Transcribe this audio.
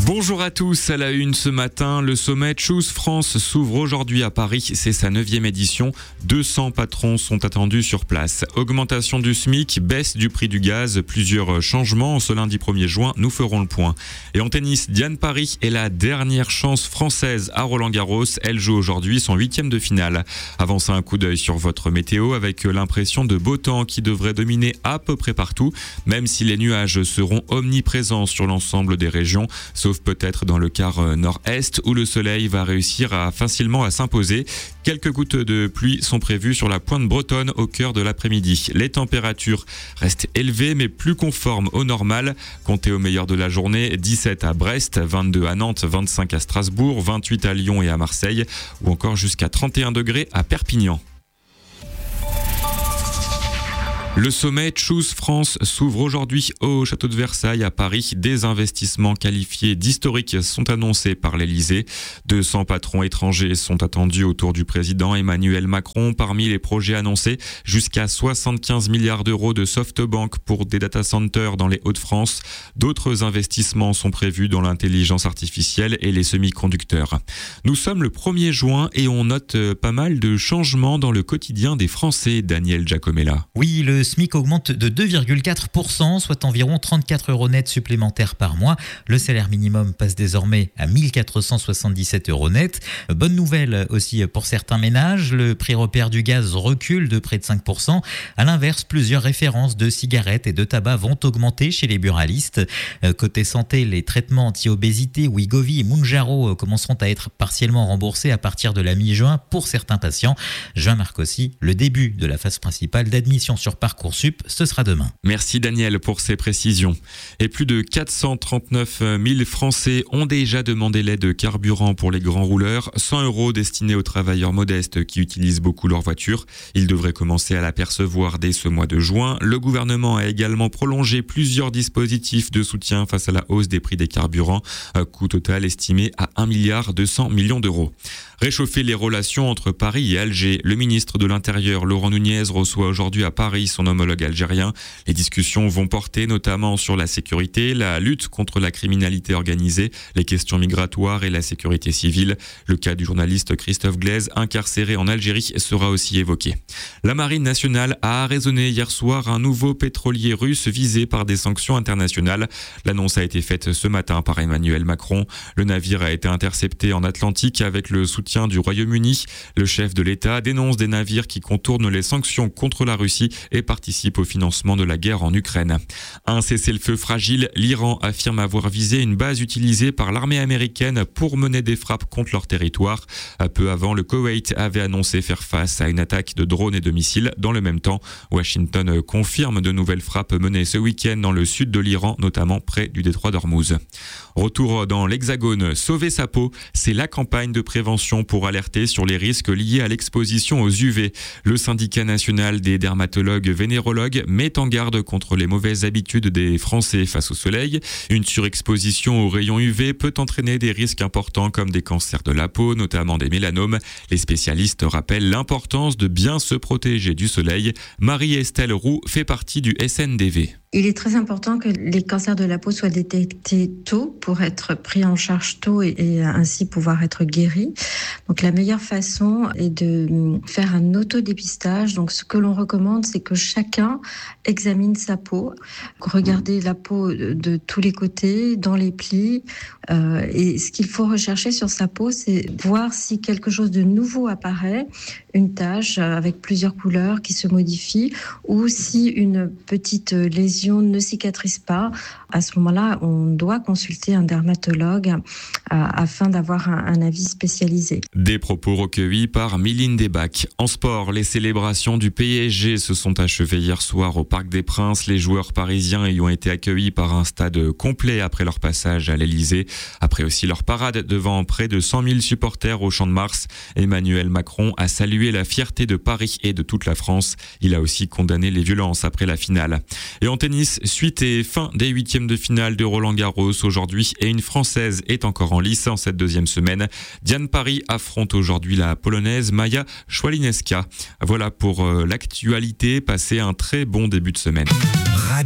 Bonjour à tous, à la une ce matin, le sommet Choose France s'ouvre aujourd'hui à Paris, c'est sa 9e édition. 200 patrons sont attendus sur place. Augmentation du SMIC, baisse du prix du gaz, plusieurs changements. Ce lundi 1er juin, nous ferons le point. Et en tennis, Diane Paris est la dernière chance française à Roland-Garros. Elle joue aujourd'hui son 8e de finale. Avancez un coup d'œil sur votre météo avec l'impression de beau temps qui devrait dominer à peu près partout, même si les nuages seront omniprésents sur l'ensemble des régions, sauf peut-être dans le quart nord-est où le soleil va réussir facilement à s'imposer. Quelques gouttes de pluie sont prévues sur la pointe bretonne au cœur de l'après-midi. Les températures restent élevées mais plus conformes au normal. Comptez au meilleur de la journée, 17 à Brest, 22 à Nantes, 25 à Strasbourg, 28 à Lyon et à Marseille ou encore jusqu'à 31 degrés à Perpignan. Le sommet Choose France s'ouvre aujourd'hui au château de Versailles à Paris. Des investissements qualifiés d'historiques sont annoncés par l'Elysée. 200 patrons étrangers sont attendus autour du président Emmanuel Macron. Parmi les projets annoncés, jusqu'à 75 milliards d'euros de SoftBank pour des data centers dans les Hauts-de-France. D'autres investissements sont prévus dans l'intelligence artificielle et les semi-conducteurs. Nous sommes le 1er juin et on note pas mal de changements dans le quotidien des Français. Daniel Giacomella. Oui, le SMIC augmente de 2,4%, soit environ 34 € net supplémentaires par mois. Le salaire minimum passe désormais à 1 477 € net. Bonne nouvelle aussi pour certains ménages, le prix repère du gaz recule de près de 5%. À l'inverse, plusieurs références de cigarettes et de tabac vont augmenter chez les buralistes. Côté santé, les traitements anti-obésité, Wegovy et Mounjaro commenceront à être partiellement remboursés à partir de la mi-juin pour certains patients. Juin marque aussi le début de la phase principale d'admission sur Parcoursup, ce sera demain. Merci Daniel pour ces précisions. Et plus de 439 000 Français ont déjà demandé l'aide de carburant pour les grands rouleurs. 100 € destinés aux travailleurs modestes qui utilisent beaucoup leur voiture. Ils devraient commencer à l'apercevoir dès ce mois de juin. Le gouvernement a également prolongé plusieurs dispositifs de soutien face à la hausse des prix des carburants. Un coût total estimé à 1,2 milliard d'euros. Réchauffer les relations entre Paris et Alger. Le ministre de l'Intérieur, Laurent Nunez, reçoit aujourd'hui à Paris son homologue algérien. Les discussions vont porter notamment sur la sécurité, la lutte contre la criminalité organisée, les questions migratoires et la sécurité civile. Le cas du journaliste Christophe Glaise, incarcéré en Algérie, sera aussi évoqué. La Marine nationale a arraisonné hier soir un nouveau pétrolier russe visé par des sanctions internationales. L'annonce a été faite ce matin par Emmanuel Macron. Le navire a été intercepté en Atlantique avec le soutien du Royaume-Uni. Le chef de l'État dénonce des navires qui contournent les sanctions contre la Russie et participent au financement de la guerre en Ukraine. Un cessez-le-feu fragile, l'Iran affirme avoir visé une base utilisée par l'armée américaine pour mener des frappes contre leur territoire. Peu avant, le Koweït avait annoncé faire face à une attaque de drones et de missiles. Dans le même temps, Washington confirme de nouvelles frappes menées ce week-end dans le sud de l'Iran, notamment près du détroit d'Ormuz. Retour dans l'Hexagone, sauver sa peau, c'est la campagne de prévention pour alerter sur les risques liés à l'exposition aux UV. Le syndicat national des dermatologues vénérologues met en garde contre les mauvaises habitudes des Français face au soleil. Une surexposition aux rayons UV peut entraîner des risques importants comme des cancers de la peau, notamment des mélanomes. Les spécialistes rappellent l'importance de bien se protéger du soleil. Marie-Estelle Roux fait partie du SNDV. Il est très important que les cancers de la peau soient détectés tôt pour être pris en charge tôt et ainsi pouvoir être guéris. Donc la meilleure façon est de faire un autodépistage. Donc ce que l'on recommande, c'est que chacun examine sa peau, regarder la peau de tous les côtés, dans les plis. Et ce qu'il faut rechercher sur sa peau, c'est voir si quelque chose de nouveau apparaît, une tache avec plusieurs couleurs qui se modifie, ou si une petite lésion ne cicatrise pas. À ce moment-là, on doit consulter un dermatologue afin d'avoir un avis spécialisé. Des propos recueillis par Mylène Debac. En sport, les célébrations du PSG se sont achevées hier soir au Parc des Princes. Les joueurs parisiens y ont été accueillis par un stade complet après leur passage à l'Elysée. Après aussi leur parade devant près de 100 000 supporters au Champ de Mars. Emmanuel Macron a salué la fierté de Paris et de toute la France. Il a aussi condamné les violences après la finale. Et en tennis, suite et fin des 8e de finale de Roland-Garros aujourd'hui et une Française est encore en lice en cette deuxième semaine. Diane Paris affronte aujourd'hui la Polonaise Maja Szwalińska. Voilà pour l'actualité. Passez un très bon début de semaine.